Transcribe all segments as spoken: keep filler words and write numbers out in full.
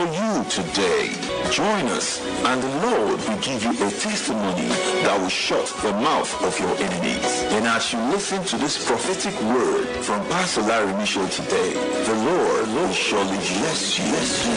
for you today. Join us, and the Lord will give you a testimony that will shut the mouth of your enemies. And as you listen to this prophetic word from Pastor Larry Mitchell today, the Lord will surely bless you.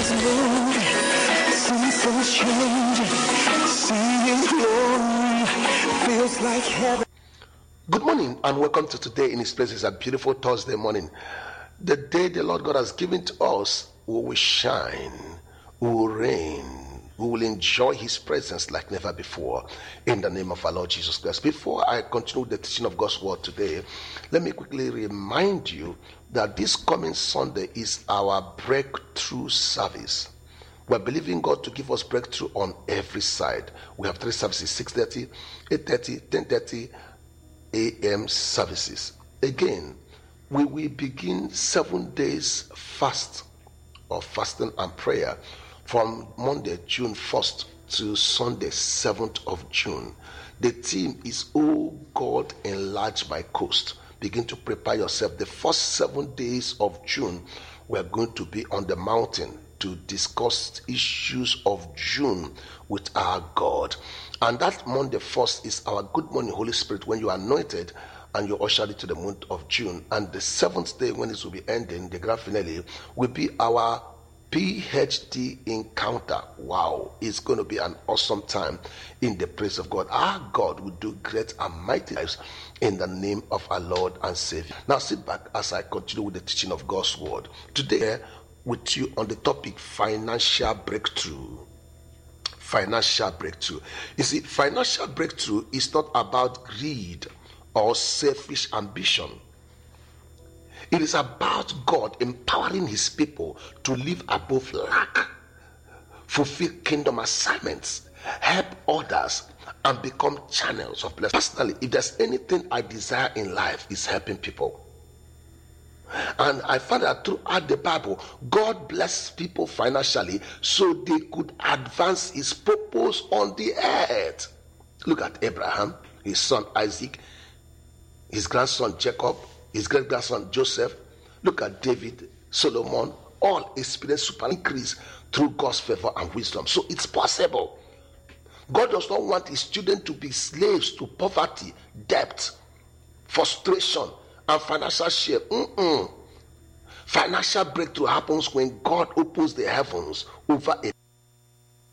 Seasons change, seeing glory feels like heaven. Good morning and welcome to Today in His Place. It's a beautiful Thursday morning. The day the Lord God has given to us, we will shine, we will reign, we will enjoy His presence like never before in the name of our Lord Jesus Christ. Before I continue the teaching of God's word today, let me quickly remind you that this coming Sunday is our breakthrough service. We're believing God to give us breakthrough on every side. We have three services, six thirty, eight thirty, ten thirty a.m. services. Again, we will begin seven days fast of fasting and prayer from Monday, June first to Sunday, seventh of June. The theme is, Oh God, enlarge my coast. Begin to prepare yourself. The first seven days of June, we're going to be on the mountain to discuss issues of June with our God. And that Monday first is our Good Morning Holy Spirit, when you are anointed and you ushered into the month of June. And the seventh day, when it will be ending, the grand finale, will be our P H D encounter. Wow, it's going to be an awesome time in the praise of God. Our God will do great and mighty lives in the name of our Lord and Savior. Now sit back as I continue with the teaching of God's word. Today, with you on the topic financial breakthrough. Financial breakthrough. You see, financial breakthrough is not about greed or selfish ambition. It is about God empowering His people to live above lack, fulfill kingdom assignments, help others, and become channels of blessing. Personally, if there's anything I desire in life, is helping people. And I found that throughout the Bible, God blessed people financially so they could advance His purpose on the earth. Look at Abraham, his son Isaac, his grandson Jacob, his great-grandson Joseph. Look at David, Solomon, all experienced super increase through God's favor and wisdom. So it's possible. God does not want His children to be slaves to poverty, debt, frustration, and financial shame. Mm-mm. Financial breakthrough happens when God opens the heavens over a